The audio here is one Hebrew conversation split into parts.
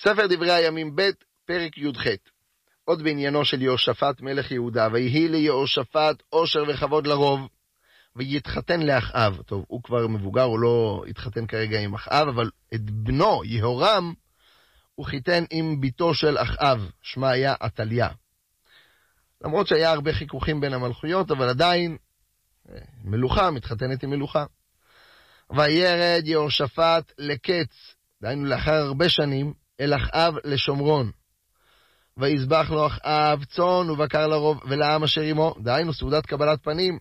ספר דברי הימים ב' פרק י"ח. עוד בעניינו של יהושפט מלך יהודה, ויהי ליהושפט עושר וכבוד לרוב, ויתחתן לאחאב. טוב, הוא כבר מבוגר, הוא לא התחתן כרגע עם אחאב, אבל את בנו יהורם הוא חיתן עם ביתו של אחאב, שמה היה עתליה. למרות שהיה הרבה חיכוכים בין המלכויות, אבל עדיין מלוכה מתחתנת עם מלוכה. וירד יהושפט לקץ, דהיינו לאחר הרבה שנים, אל אחאב לשומרון. ויזבח לו אחאב צאן ובקר לרוב ולעם אשר עמו, דהיינו סעודת קבלת פנים.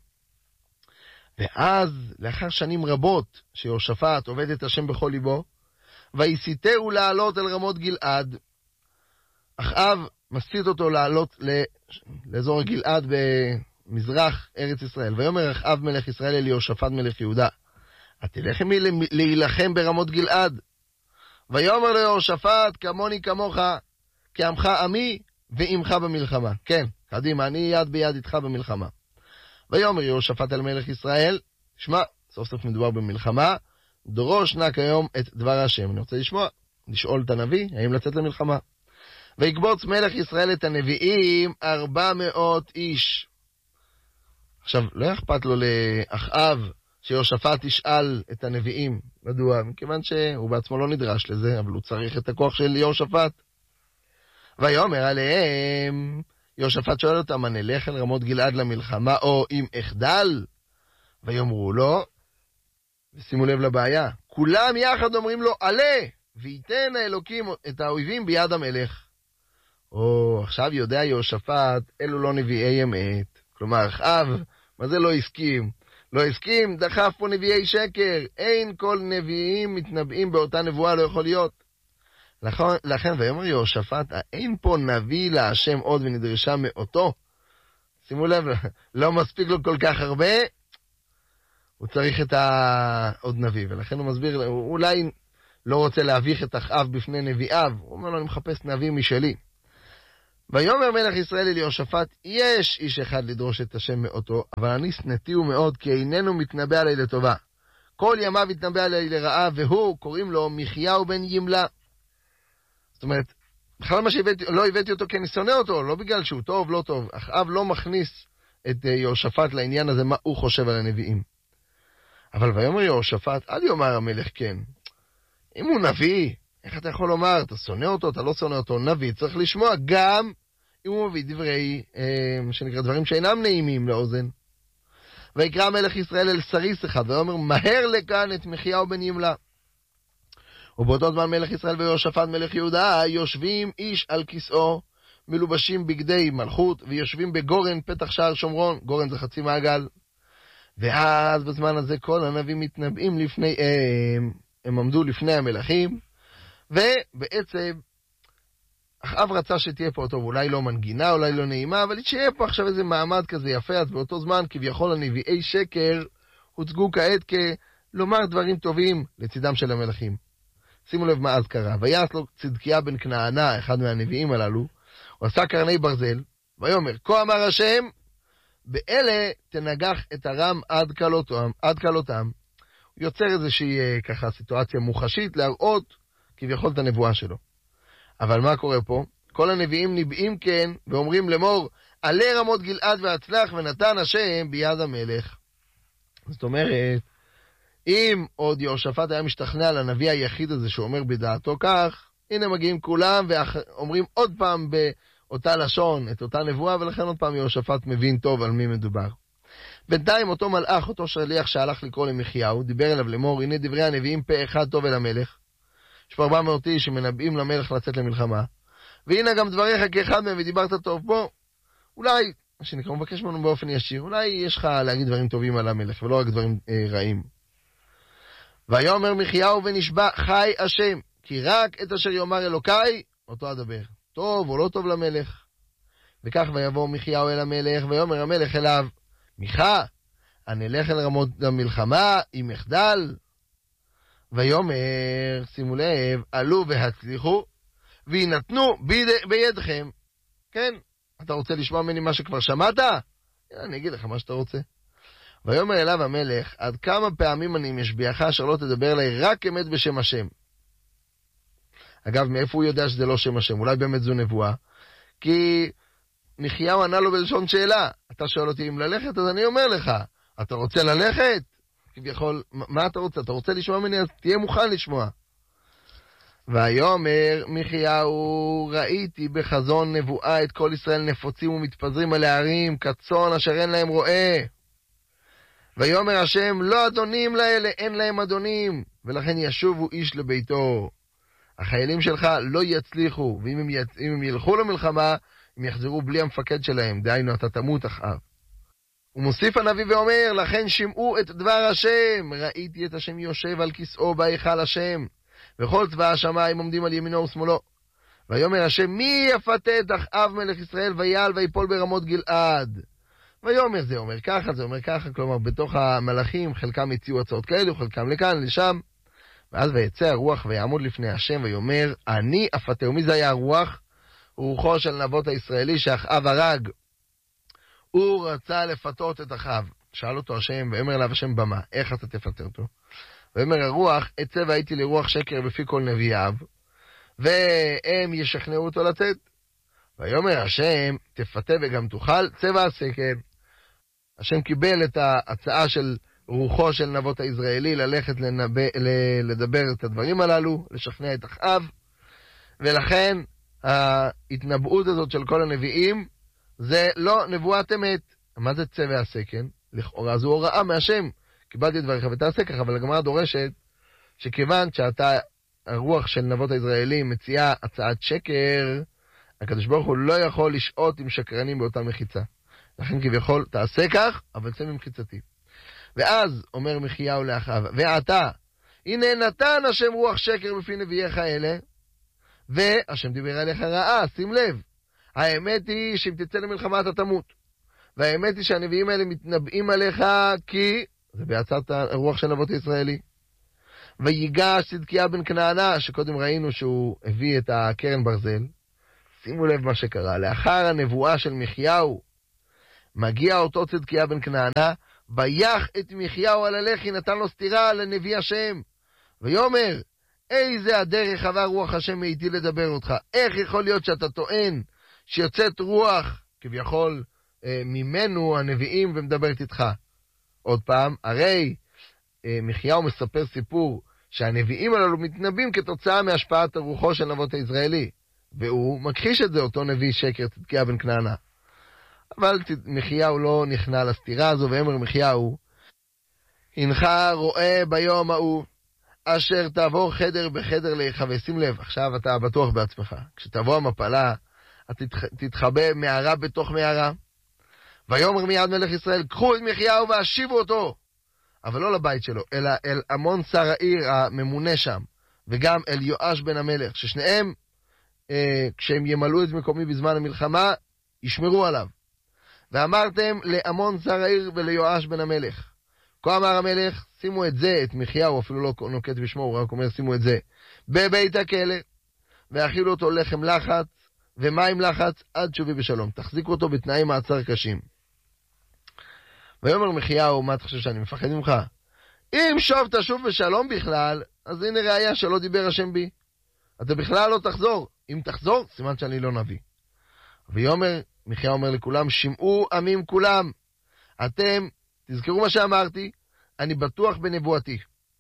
ואז לאחר שנים רבות שיהושפט עובד את השם בכל ליבו, ויסיתהו לעלות אל רמות גלעד. אחאב מסית אותו לעלות לאזור גלעד במזרח ארץ ישראל. ויאמר אחאב מלך ישראל אל יהושפט מלך יהודה, התלך עמי להילחם ברמות גלעד? ויאמר ליהושפט, כמוני כמוך, כי עמך עמי ועמך במלחמה. כן, קדימה, אני יד ביד איתך במלחמה. ויאמר יהושפט אל מלך ישראל, שמע, סוף סוף מדובר במלחמה, דרוש נא כיום את דבר השם. אני רוצה לשאול את הנביא, האם לצאת למלחמה. ויקבוץ מלך ישראל את הנביאים 400 איש. עכשיו, לא אכפת לו לאחאב שיהושפט ישאל את הנביאים. מדוע? מכיוון שהוא בעצמו לא נדרש לזה, אבל הוא צריך את הכוח של יהושפט. ויאמר עליהם, יהושפט שואל אותם, הנלך אל רמות גלעד למלחמה, או אם אחדל? ויאמרו לו, ושימו לב לבעיה, כולם יחד אומרים לו, עלה, ויתן האלוקים את האויבים ביד המלך. עכשיו יודע יהושפט, אלו לא נביאי אמת. כלומר, אחאב, מה זה לא הסכים? לא הסכים, דחף פה נביאי שקר. אין כל נביאים מתנבאים באותה נבואה, לא יכול להיות. לכן ויאמר יהושפט, אין פה נביא להשם עוד ונדרשה מאותו. שימו לב, לא מספיק לו כל כך הרבה, הוא צריך את עוד נביא. ולכן הוא מסביר, הוא אולי לא רוצה להביך את אחאב בפני נביאיו. הוא אומר לו, אני מחפש נביא משלי. ויאמר מלך ישראל אל יהושפט, יש איש אחד לדרוש את השם מאותו, אבל אני שנאתיהו מאוד, כי איננו מתנבא עלי לטובה. כל ימיו יתנבא עלי לרעה, והוא, קוראים לו מיכיהו בן ימלה. זאת אומרת, בכלל מה לא הבאתי אותו כי אני שונא אותו, לא בגלל שהוא טוב, לא טוב. אחאב לא מכניס את יהושפט לעניין הזה, מה הוא חושב על הנביאים. אבל ויאמר יהושפט, אל יאמר המלך כן. אם הוא נביא, איך אתה יכול לומר? אתה שונא אותו, אתה לא שונא אותו, נביא, צריך לשמוע גם אם הוא מביא דברי, שנקרא דברים שאינם נעימים לאוזן. ויקרא מלך ישראל אל סריס אחד, ואומר, מהר לכאן את מיכיהו בן ימלה. ובאותו זמן מלך ישראל ויהושפט מלך יהודה, יושבים איש על כיסאו, מלובשים בגדי מלכות, ויושבים בגורן פתח שער שומרון, גורן זה חצי מעגל. ואז בזמן הזה כל הנביאים מתנבאים לפניהם, הם עמדו לפני המלכים, ובעצם אחאב רצה שתהיה פה טוב, אולי לא מנגינה, אולי לא נעימה, אבל שיהיה פה עכשיו איזה מעמד כזה יפה. אז באותו זמן כביכול הנביאי שקר הוצגו כעת כלומר דברים טובים לצידם של המלכים. שימו לב מה אז קרה. ויעש לו צדקיה בן כנענה, אחד מהנביאים הללו, הוא עשה קרני ברזל, ויאמר, כה אמר השם, באלה תנגח את הרם עד כלותם. הוא יוצר איזושהי ככה סיטואציה מוחשית להראות כביכול את הנבואה שלו. אבל מה קורה פה? כל הנביאים ניבאים כן, ואומרים לאמור, עלה רמות גלעד והצלח, ונתן השם ביד המלך. זאת אומרת, אם עוד יהושפט היה משתכנע לנביא היחיד הזה שאומר בדעתו כך, הנה מגיעים כולם ואומרים עוד פעם באותה לשון את אותה נבואה, ולכן עוד פעם יהושפט מבין טוב על מי מדובר. בינתיים אותו מלאך, אותו שליח שהלך לקרוא למיכיהו, דיבר אליו לאמור, הנה דברי הנביאים פה אחד טוב אל המלך. יש פה 400 איש שמנבאים למלך לצאת למלחמה, והנה גם דבריך כאחד מהם ודיברת טוב פה. אולי, מה שנקרא, הוא מבקש ממנו באופן ישיר, אולי יש לך להגיד דברים טובים על המלך ולא רק דברים רעים. ויאמר מיכיהו ונשבע, חי השם, כי רק את אשר יאמר אלוקיי אותו אדבר, טוב או לא טוב למלך. וכך ויבוא מיכיהו אל המלך, ויאמר המלך אליו, מיכה, הנלך אל רמות המלחמה אם אחדל? ויאמר, שימו לב, עלו והצליחו, וינתנו בידכם. כן, אתה רוצה לשמוע ממני מה שכבר שמעת? אני אגיד לך מה שאתה רוצה. ויאמר אליו המלך, עד כמה פעמים אני משביעך אשר לא תדבר אליי רק אמת בשם השם? אגב, מאיפה הוא יודע שזה לא שם השם? אולי באמת זו נבואה? כי מחיהו ענה לו בלשון שאלה. אתה שואל אותי אם ללכת, אז אני אומר לך, אתה רוצה ללכת? כביכול, מה אתה רוצה? אתה רוצה לשמוע ממני? אז תהיה מוכן לשמוע. ויאמר מחיהו, ראיתי בחזון נבואה את כל ישראל נפוצים ומתפזרים על הערים, כצאן אשר אין להם רועה. ויאמר השם, לא אדונים לאלה, אין להם אדונים, ולכן ישובו איש לביתו. החיילים שלך לא יצליחו, ואם הם ילכו למלחמה, הם יחזרו בלי המפקד שלהם, דהיינו אתה תמות אחר. הוא מוסיף הנביא ואומר, לכן שמעו את דבר השם, ראיתי את השם יושב על כיסאו בהיכל השם, וכל צבא השמיים עומדים על ימינו ושמאלו. ויאמר השם, מי יפתה את אחאב מלך ישראל ויעל ויפול ברמות גלעד? ויאמר זה אומר ככה, זה אומר ככה, כלומר בתוך המלאכים חלקם הציעו הצעות כאלו, חלקם לכאן, לשם. ואז ויצא הרוח ויעמוד לפני השם ויאמר, אני אפתה. ומי זה היה הרוח? רוחו של נבות הישראלי שאחאב הרג. הוא רצה לפתות את אחאב. שאל אותו השם, ואומר אליו השם במה, איך אתה תפתה אותו? ואומר הרוח, אצא והייתי לרוח שקר בפי כל נביאיו, והם ישכנעו אותו לצאת. ויאמר השם, תפתה וגם תאכל, צא ועשה כן. השם קיבל את ההצעה של רוחו של נבות הישראלי ללכת לדבר את הדברים הללו, לשכנע את אחאב, ולכן ההתנבאות הזאת של כל הנביאים זה לא נבואת אמת. מה זה צא ועשה כן? לכאורה זו הוראה מהשם. קיבלתי את דבריך ותעשה ככה, אבל הגמרא דורשת שכיוון שאתה הרוח של נבות הישראלי מציעה הצעת שקר, הקדוש ברוך הוא לא יכול לשעות עם שקרנים באותה מחיצה. לכן כביכול תעשה כך, אבל צא ממחיצתי. ואז אומר מחיהו לאחאב, ועתה, הנה נתן השם רוח שקר בפי נביאיך אלה, והשם דיבר עליך רעה, שים לב. האמת היא שאם תצא למלחמה אתה תמות. והאמת היא שהנביאים האלה מתנבאים עליך כי, זה בעצת הרוח של נבות הישראלי. ויגש צדקיה בן כנענה, שקודם ראינו שהוא הביא את הקרן ברזל. שימו לב מה שקרה, לאחר הנבואה של מחיהו, מגיע אותו צדקיה בן כנענה, ויח את מחיהו על הלחי, נתן לו סתירה לנביא השם. ויאמר, איזה הדרך עבר רוח השם מאיתי לדבר אותך. איך יכול להיות שאתה טוען שיוצאת רוח, כביכול, ממנו הנביאים ומדברת איתך? עוד פעם, הרי מחיהו מספר סיפור שהנביאים הללו מתנבאים כתוצאה מהשפעת הרוחו של נבות הישראלי. והוא מכחיש את זה, אותו נביא שקר, צדקיה בן כנענה. אבל מחיהו לא נכנע לסתירה הזו, ואמר מחיהו, הנך רואה ביום ההוא, אשר תעבור חדר בחדר להיחווה. שים לב, עכשיו אתה בטוח בעצמך. כשתבוא המפלה, אתה תתחבא מערה בתוך מערה. ויאמר מיד מלך ישראל, קחו את מחיהו והשיבו אותו. אבל לא לבית שלו, אלא אל עמון שר העיר הממונה שם, וגם אל יואש בן המלך, ששניהם, כשהם ימלאו את מקומי בזמן המלחמה, ישמרו עליו. ואמרתם לעמון שר העיר וליואש בן המלך. כה אמר המלך, שימו את זה, את מחיהו, אפילו לא נוקט בשמו, הוא רק אומר, שימו את זה, בבית הכלא, והאכילו אותו לחם לחץ, ומים לחץ, עד שובי בשלום. תחזיקו אותו בתנאי מעצר קשים. ויאמר מחיהו, מה אתה חושב שאני מפחד ממך? אם שוב תשוב בשלום בכלל, אז הנה ראיה שלא דיבר השם בי. אתה בכלל לא תחזור. אם תחזור, סימן שאני לא נביא. ויאמר, מחיהו אומר לכולם, שמעו עמים כולם. אתם, תזכרו מה שאמרתי, אני בטוח בנבואתי.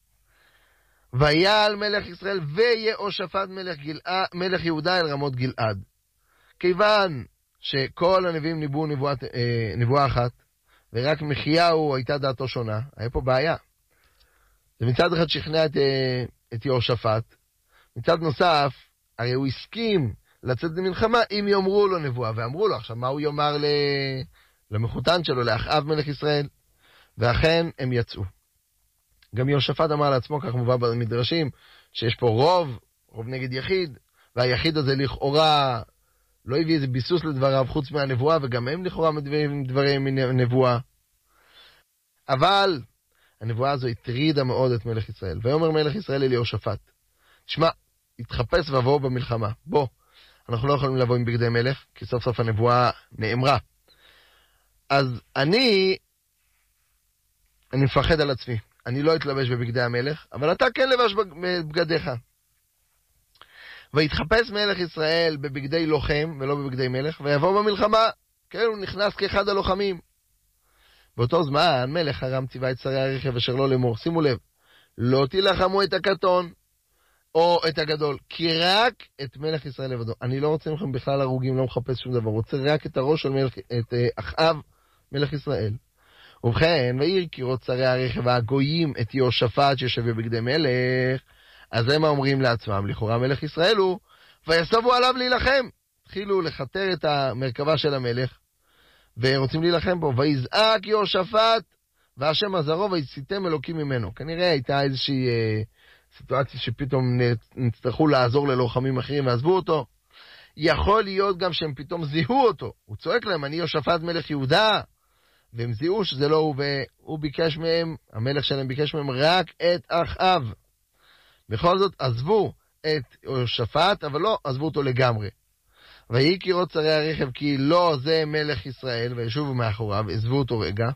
ויעל מלך ישראל ויהושפט מלך יהודה אל רמות גלעד. כיוון שכל הנביאים ניבאו נבואה אחת, ורק מחיהו הייתה דעתו שונה, היה פה בעיה. ומצד אחד שכנע את יהושפט, מצד נוסף, הרי הוא הסכים לצאת למלחמה אם יאמרו לו נבואה, ואמרו לו, עכשיו מה הוא יאמר למחותן שלו, לאחאב מלך ישראל? ואכן הם יצאו. גם יהושפט אמר לעצמו, כך מובא במדרשים, שיש פה רוב נגד יחיד, והיחיד הזה לכאורה לא הביא איזה ביסוס לדבריו חוץ מהנבואה, וגם הם לכאורה מדברים מנבואה. אבל הנבואה הזו הטרידה מאוד את מלך ישראל. ויאמר מלך ישראל אל יהושפט, תשמע, התחפש ובוא במלחמה. בוא, אנחנו לא יכולים לבוא עם בגדי מלך, כי סוף סוף הנבואה נאמרה. אז אני מפחד על עצמי. אני לא אתלבש בבגדי המלך, אבל אתה כן לבש בבגדיך. ויתחפש מלך ישראל בבגדי לוחם ולא בבגדי מלך, ויבוא במלחמה. כן, הוא נכנס כאחד הלוחמים. באותו זמן מלך ארם ציווה את שרי הרכב אשר לו לאמור, שימו לב, לא תילחמו את הקטון או את הגדול, כי רק את מלך ישראל לבדו. אני לא רוצה מכם בכלל הרוגים, לא מחפש שום דבר, רוצה רק את הראש של את אחאב מלך ישראל. ובכן, ויעיר קירות שרי הרכב הגויים את יהושפט שיושב בבגדי מלך, אז הם אומרים לעצמם, לכאורה מלך ישראל הוא, ויסובו עליו להילחם. התחילו לחתר את המרכבה של המלך, ורוצים להילחם בו. ויזעק יהושפט, והשם עזרו, ויציתם אלוקים ממנו. כנראה הייתה איזושהי סיטואציה שפתאום נצטרכו לעזור ללוחמים אחרים ועזבו אותו. יכול להיות גם שהם פתאום זיהו אותו. הוא צועק להם, אני יהושפט מלך יהודה. והם זיהו שזה לא הוא, והוא ביקש מהם, המלך שלהם ביקש מהם רק את אחאב. בכל זאת עזבו את יהושפט, אבל לא עזבו אותו לגמרי. ויהי קירות שרי הרכב כי לא זה מלך ישראל, וישובו מאחוריו, עזבו אותו רגע.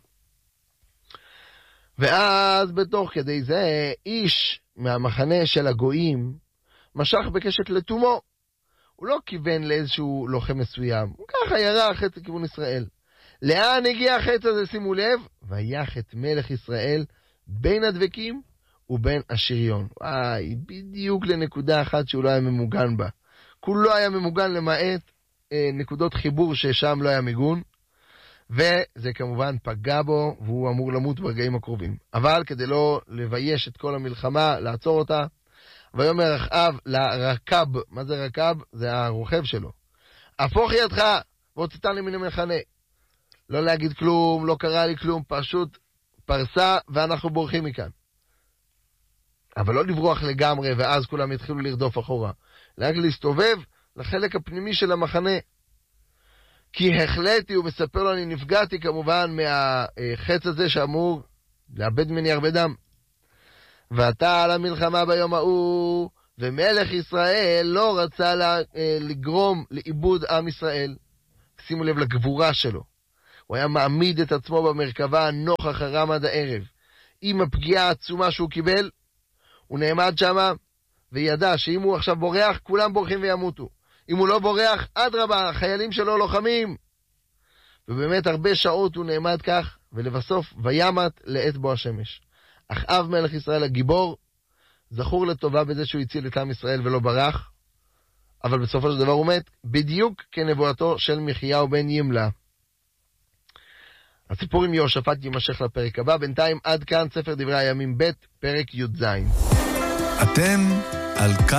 ואז בתוך כדי זה, איש מהמחנה של הגויים משך בקשת לתומו. הוא לא כיוון לאיזשהו לוחם מסוים, הוא ככה ירה חץ לכיוון ישראל. לאן הגיע החץ הזה, שימו לב? ויח את מלך ישראל בין הדבקים ובין השריון. וואי, בדיוק לנקודה אחת שהוא לא היה ממוגן בה. כולו היה ממוגן למעט נקודות חיבור ששם לא היה מיגון, וזה כמובן פגע בו, והוא אמור למות ברגעים הקרובים. אבל כדי לא לבייש את כל המלחמה, לעצור אותה, ויאמר אחאב לרכב, מה זה רכב? זה הרוכב שלו. הפוך ידך, והוצאתני מן המחנה. לא להגיד כלום, לא קרה לי כלום, פשוט פרסה, ואנחנו בורחים מכאן. אבל לא לברוח לגמרי, ואז כולם יתחילו לרדוף אחורה. רק להסתובב לחלק הפנימי של המחנה. כי החלטתי, הוא מספר לו, אני נפגעתי כמובן מהחץ הזה שאמור לאבד ממני הרבה דם. ועתה על המלחמה ביום ההוא, ומלך ישראל לא רצה לגרום לאיבוד עם ישראל. שימו לב לגבורה שלו. הוא היה מעמיד את עצמו במרכבה נוכח הרם עד הערב. עם הפגיעה העצומה שהוא קיבל, הוא נעמד שמה, וידע שאם הוא עכשיו בורח, כולם בורחים וימותו. אם הוא לא בורח, אדרבה, החיילים שלו לוחמים. ובאמת הרבה שעות הוא נעמד כך, ולבסוף וימת לעת בו השמש. אחאב מלך ישראל הגיבור, זכור לטובה בזה שהוא הציל את עם ישראל ולא ברח, אבל בסופו של דבר הוא מת, בדיוק כנבואתו של מיכיהו בן ימלה. הסיפור עם יהושפט יימשך לפרק הבא, בינתיים עד כאן ספר דברי הימים ב' פרק י"ז. אתם על